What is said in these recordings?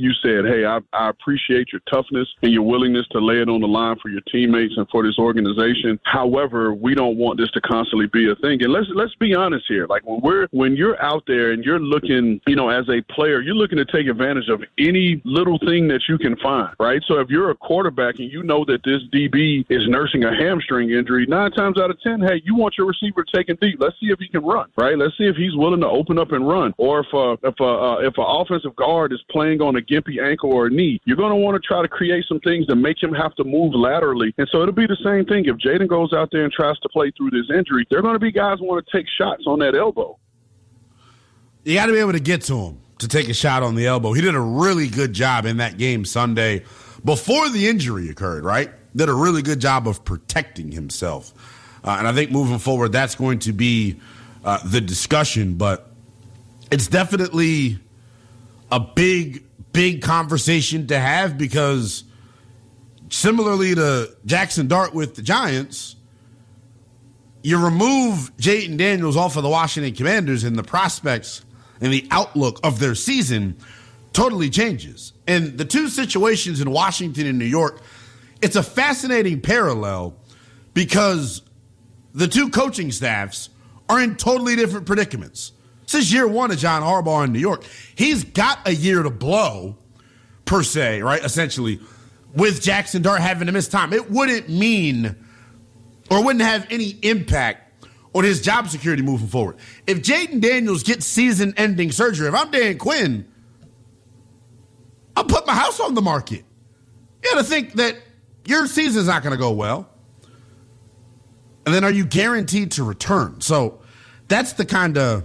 you said, hey, I appreciate your toughness and your willingness to lay it on the line for your teammates and for this organization. However, we don't want this to constantly be a thing. And let's be honest here. Like when you're out there and you're looking, as a player, you're looking to take advantage of any little thing that you can find, right? So if you're a quarterback and you know that this DB is nursing a hamstring injury, 9 times out of 10, hey, you want your receiver taken deep. Let's see if he can run, right? Let's see if he's willing to open up and run. Or if an offensive guard is playing on a gimpy ankle or a knee, you're going to want to try to create some things to make him have to move laterally. And so it'll be the same thing. If Jayden goes out there and tries to play through this injury, there are going to be guys who want to take shots on that elbow. You got to be able to get to him to take a shot on the elbow. He did a really good job in that game Sunday before the injury occurred, right? Did a really good job of protecting himself. And I think moving forward, that's going to be the discussion. But it's definitely a big conversation to have because similarly to Jackson Dart with the Giants, you remove Jayden Daniels off of the Washington Commanders and the prospects and the outlook of their season totally changes. And the two situations in Washington and New York, it's a fascinating parallel because the two coaching staffs are in totally different predicaments. This is year one of John Harbaugh in New York. He's got a year to blow, per se, right, essentially, with Jackson Dart having to miss time. It wouldn't mean or wouldn't have any impact on his job security moving forward. If Jayden Daniels gets season-ending surgery, if I'm Dan Quinn, I'll put my house on the market. You got to think that your season's not going to go well. And then are you guaranteed to return? So that's the kind of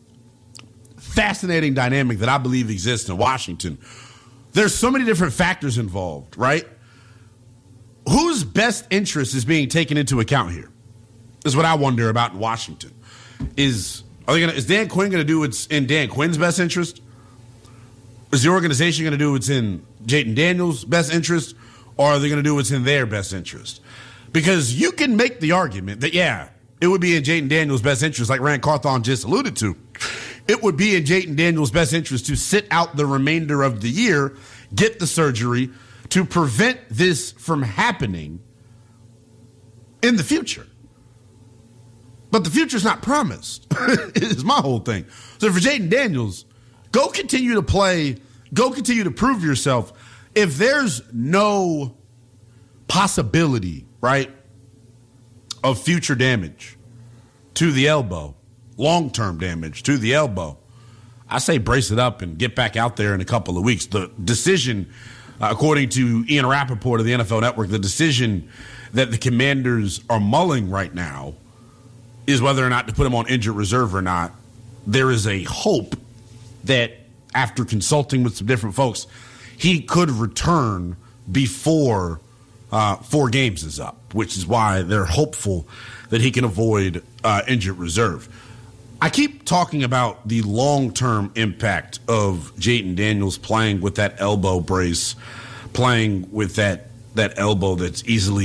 fascinating dynamic that I believe exists in Washington. There's so many different factors involved, right? Whose best interest is being taken into account here? Is what I wonder about in Washington. Is Dan Quinn going to do what's in Dan Quinn's best interest? Is the organization going to do what's in Jayden Daniels' best interest? Or are they going to do what's in their best interest? Because you can make the argument that, yeah, it would be in Jayden Daniels' best interest, like Rand Carthon just alluded to. It would be in Jayden Daniels' best interest to sit out the remainder of the year, get the surgery, to prevent this from happening in the future. But the future's not promised, is my whole thing. So for Jayden Daniels, go continue to play, go continue to prove yourself. If there's no possibility, right, of future damage to the elbow, long-term damage to the elbow, I say brace it up and get back out there in a couple of weeks. The decision, according to Ian Rappaport of the NFL Network, the decision that the Commanders are mulling right now is whether or not to put him on injured reserve or not. There is a hope that after consulting with some different folks, he could return before 4 games is up, which is why they're hopeful that he can avoid injured reserve. I keep talking about the long-term impact of Jayden Daniels playing with that elbow brace, playing with that elbow that's easily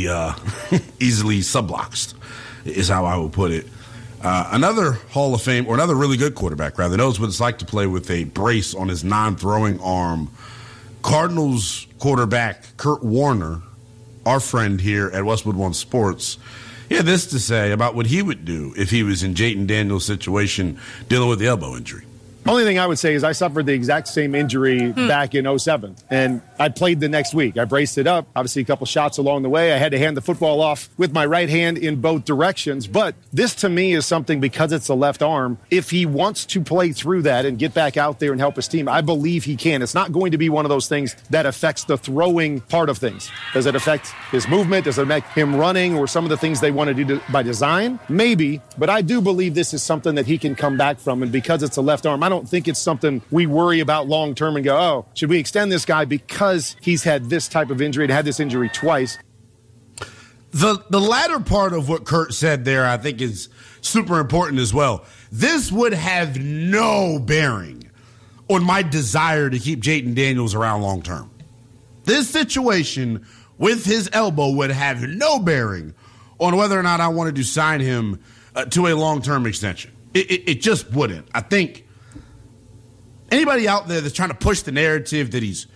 subluxed, is how I would put it. Another Hall of Fame, or another really good quarterback, rather, knows what it's like to play with a brace on his non-throwing arm. Cardinals quarterback Kurt Warner, our friend here at Westwood One Sports, he had this to say about what he would do if he was in Jayden Daniels' situation dealing with the elbow injury. Only thing I would say is I suffered the exact same injury back in 2007, and I played the next week. I braced it up, obviously a couple shots along the way. I had to hand the football off with my right hand in both directions, but this to me is something, because it's a left arm, if he wants to play through that and get back out there and help his team, I believe he can. It's not going to be one of those things that affects the throwing part of things. Does it affect his movement? Does it affect him running or some of the things they want to do by design? Maybe, but I do believe this is something that he can come back from, and because it's a left arm, I don't think it's something we worry about long term and go, oh, should we extend this guy because he's had this type of injury and had this injury twice? The latter part of what Kurt said there, I think, is super important as well. This would have no bearing on my desire to keep Jayden Daniels around long term. This situation with his elbow would have no bearing on whether or not I wanted to sign him to a long-term extension. It just wouldn't. I think anybody out there that's trying to push the narrative that he's